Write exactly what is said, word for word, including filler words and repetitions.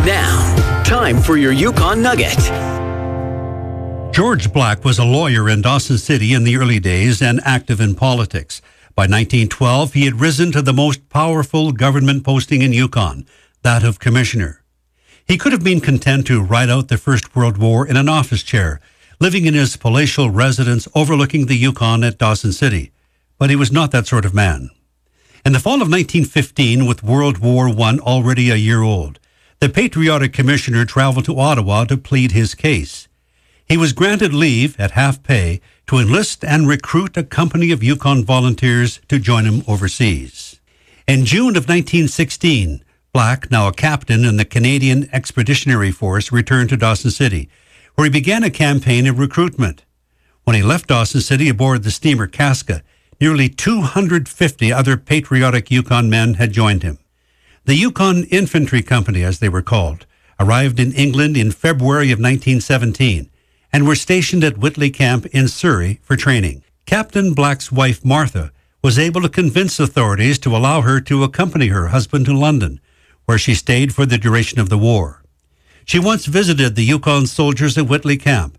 Now, time for your Yukon Nugget. George Black was a lawyer in Dawson City in the early days and active in politics. By nineteen twelve, he had risen to the most powerful government posting in Yukon, that of commissioner. He could have been content to ride out the First World War in an office chair, living in his palatial residence overlooking the Yukon at Dawson City. But he was not that sort of man. In the fall of nineteen fifteen, with World War One already a year old, the patriotic commissioner traveled to Ottawa to plead his case. He was granted leave at half pay to enlist and recruit a company of Yukon volunteers to join him overseas. In June of nineteen sixteen, Black, now a captain in the Canadian Expeditionary Force, returned to Dawson City, where he began a campaign of recruitment. When he left Dawson City aboard the steamer Casca, nearly two hundred fifty other patriotic Yukon men had joined him. The Yukon Infantry Company, as they were called, arrived in England in February of nineteen seventeen and were stationed at Whitley Camp in Surrey for training. Captain Black's wife, Martha, was able to convince authorities to allow her to accompany her husband to London, where she stayed for the duration of the war. She once visited the Yukon soldiers at Whitley Camp